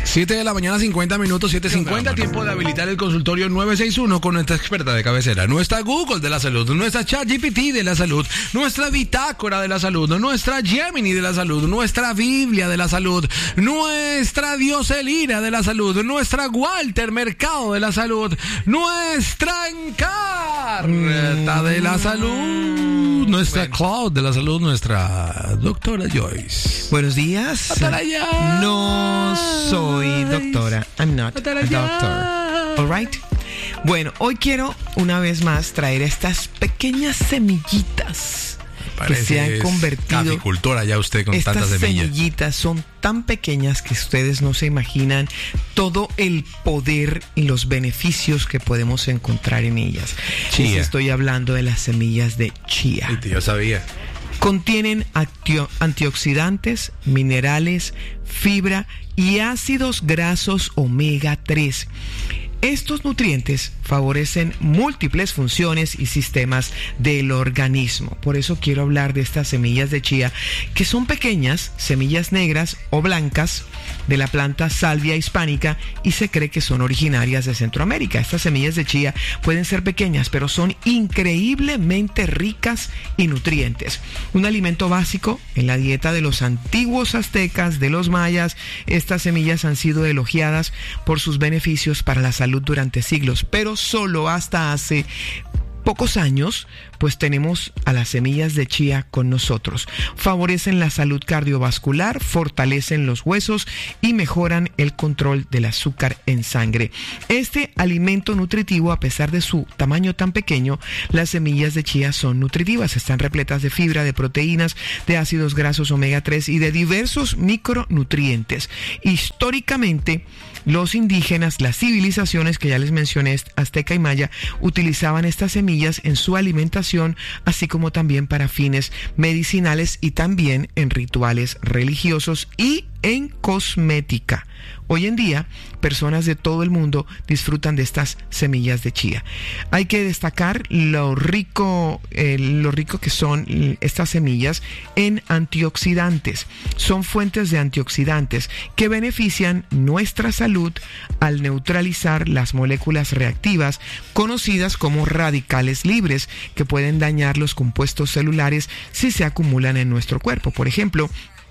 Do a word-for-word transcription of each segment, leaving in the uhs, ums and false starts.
siete de la mañana, cincuenta minutos, siete cincuenta, tiempo de habilitar el consultorio nueve seis uno con nuestra experta de cabecera, nuestra Google de la salud, nuestra ChatGPT de la salud, nuestra bitácora de la salud, nuestra Gemini de la salud, nuestra Biblia de la salud, nuestra Dioselina de la salud, nuestra Walter Mercado de la salud, nuestra Encarta de la salud, nuestra bueno. Cloud de la salud, nuestra doctora Joyce. Buenos días. No soy doctora. I'm not a doctor. All right. Bueno, hoy quiero una vez más traer estas pequeñas semillitas que se han convertido. Caficultora ya usted con tantas semillas. Estas semillitas son tan pequeñas que ustedes no se imaginan todo el poder y los beneficios que podemos encontrar en ellas. Chía. Les estoy hablando de las semillas de chía. Sí, yo sabía. Contienen antio- antioxidantes, minerales, fibra y ácidos grasos omega tres. Estos nutrientes favorecen múltiples funciones y sistemas del organismo. Por eso quiero hablar de estas semillas de chía, que son pequeñas, semillas negras o blancas de la planta Salvia hispánica, y se cree que son originarias de Centroamérica. Estas semillas de chía pueden ser pequeñas, pero son increíblemente ricas y nutrientes. Un alimento básico en la dieta de los antiguos aztecas, de los mayas. Estas semillas han sido elogiadas por sus beneficios para la salud durante siglos, pero solo hasta hace pocos años, pues tenemos a las semillas de chía con nosotros. Favorecen la salud cardiovascular, fortalecen los huesos y mejoran el control del azúcar en sangre. Este alimento nutritivo, a pesar de su tamaño tan pequeño, las semillas de chía son nutritivas. Están repletas de fibra, de proteínas, de ácidos grasos omega tres y de diversos micronutrientes. Históricamente, los indígenas, las civilizaciones que ya les mencioné, azteca y maya, utilizaban estas semillas en su alimentación, así como también para fines medicinales y también en rituales religiosos y en cosmética. Hoy en día, personas de todo el mundo disfrutan de estas semillas de chía. Hay que destacar lo rico, eh, lo rico que son estas semillas en antioxidantes. Son fuentes de antioxidantes que benefician nuestra salud al neutralizar las moléculas reactivas conocidas como radicales libres, que pueden dañar los compuestos celulares si se acumulan en nuestro cuerpo. Por ejemplo,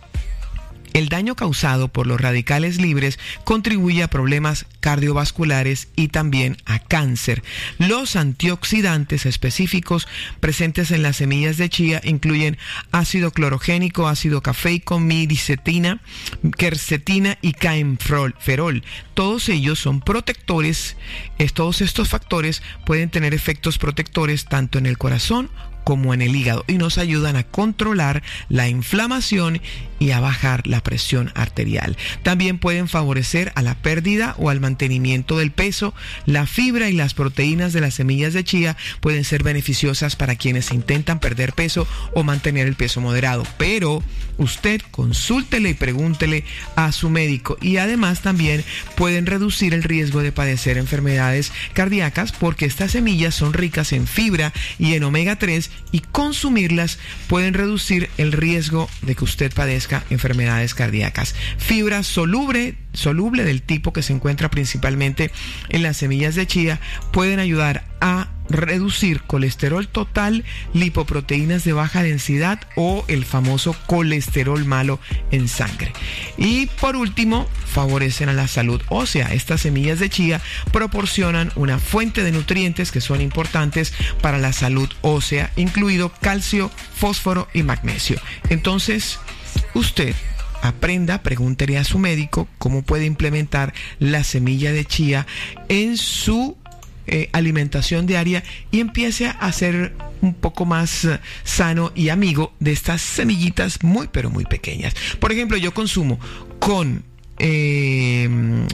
el daño causado por los radicales libres contribuye a problemas cardiovasculares y también a cáncer. Los antioxidantes específicos presentes en las semillas de chía incluyen ácido clorogénico, ácido cafeico, miricetina, quercetina y caenferol. Todos ellos son protectores. Todos estos factores pueden tener efectos protectores tanto en el corazón como en el hígado y nos ayudan a controlar la inflamación y a bajar la presión arterial. También pueden favorecer a la pérdida o al mantenimiento del peso. La fibra y las proteínas de las semillas de chía pueden ser beneficiosas para quienes intentan perder peso o mantener el peso moderado, pero usted consúltele y pregúntele a su médico. Y además también pueden reducir el riesgo de padecer enfermedades cardíacas, porque estas semillas son ricas en fibra y en omega tres, y consumirlas pueden reducir el riesgo de que usted padezca enfermedades cardíacas. Fibra soluble, soluble del tipo que se encuentra principalmente en las semillas de chía pueden ayudar a reducir colesterol total, lipoproteínas de baja densidad o el famoso colesterol malo en sangre. Y por último, favorecen a la salud ósea. Estas semillas de chía proporcionan una fuente de nutrientes que son importantes para la salud ósea, incluido calcio, fósforo y magnesio. Entonces, usted aprenda, pregúntele a su médico cómo puede implementar la semilla de chía en su Eh, alimentación diaria y empiece a ser un poco más uh, sano y amigo de estas semillitas muy pero muy pequeñas. Por ejemplo, yo consumo con eh,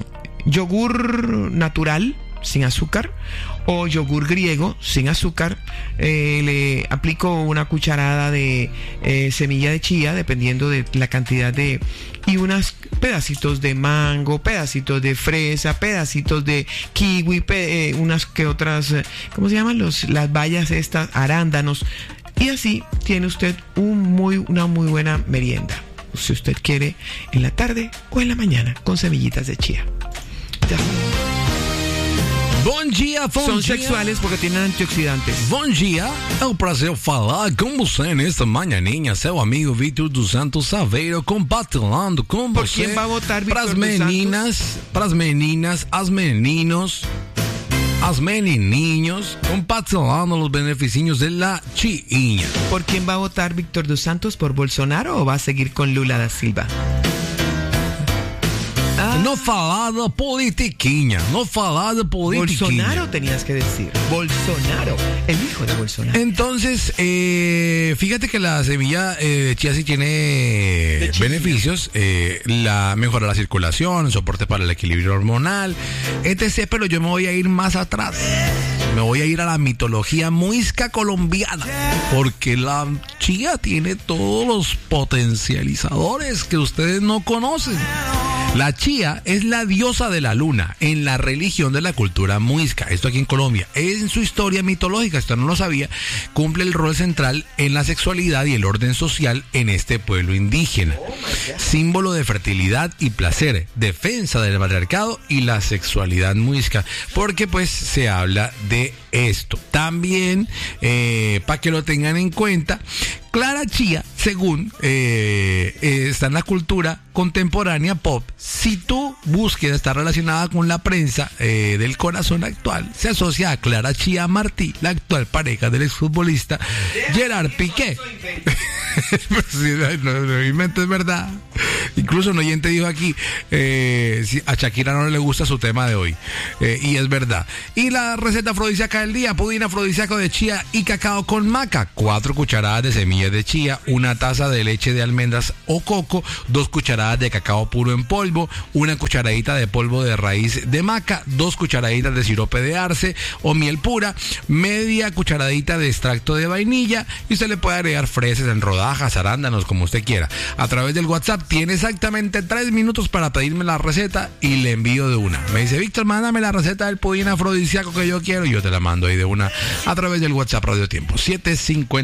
yogur natural sin azúcar o yogur griego sin azúcar. Eh, le aplico una cucharada de eh, semilla de chía, dependiendo de la cantidad de, y unos pedacitos de mango, pedacitos de fresa, pedacitos de kiwi, pe, eh, unas que otras, ¿cómo se llaman? Los, las bayas estas, arándanos, y así tiene usted un muy, una muy buena merienda. si usted quiere, en la tarde o en la mañana, con semillitas de chía. Ya. Bom dia, bom Son dia. sexuales porque tienen antioxidantes. Bom dia, é um prazer falar com você nesta manhãinha, seu amigo Vítor dos Santos Saveiro, compartilhando com ¿Por você quién va a votar Víctor pras dos meninas, pras meninas, as meninos, as menininhos, compartilhando los beneficios de la chiinha. ¿Por quién va a votar Víctor dos Santos? ¿Por Bolsonaro o va a seguir con Lula da Silva? Ah, No falar da politiquinha, no falar da politiquinha. Bolsonaro tenías que decir. Bolsonaro, el hijo de Bolsonaro. Entonces, eh, fíjate que la semilla eh, de chía sí tiene chía. beneficios, eh, la mejora la circulación, soporte para el equilibrio hormonal, etcétera. Pero yo me voy a ir más atrás. Me voy a ir a la mitología muisca colombiana, porque la chía tiene todos los potencializadores que ustedes no conocen. La chía es la diosa de la luna en la religión de la cultura muisca. Esto aquí en Colombia. En su historia mitológica, esto no lo sabía, cumple el rol central en la sexualidad y el orden social en este pueblo indígena. Símbolo de fertilidad y placer, defensa del patriarcado y la sexualidad muisca. Porque pues se habla de esto. También, eh, para que lo tengan en cuenta, Clara Chía, según eh, eh, está en la cultura contemporánea pop, si tu búsqueda está relacionada con la prensa eh, del corazón actual, se asocia a Clara Chía Martí, la actual pareja del exfutbolista Gerard Piqué. no, no, no invento, es verdad. Incluso un oyente dijo aquí, eh, si a Shakira no le gusta su tema de hoy, eh, y es verdad. Y la receta afrodisíaca del día: pudín afrodisíaco de chía y cacao con maca, cuatro cucharadas de semillas de chía, una taza de leche de almendras o coco, dos cucharadas de cacao puro en polvo, una cucharadita de polvo de raíz de maca, dos cucharaditas de sirope de arce o miel pura, media cucharadita de extracto de vainilla, y usted le puede agregar fresas en rodajas, arándanos, como usted quiera. A través del WhatsApp tiene exactamente tres minutos para pedirme la receta y le envío de una. Me dice: Víctor, mándame la receta del pudín afrodisíaco que yo quiero, y yo te la mando ahí de una a través del WhatsApp Radio Tiempo siete cincuenta.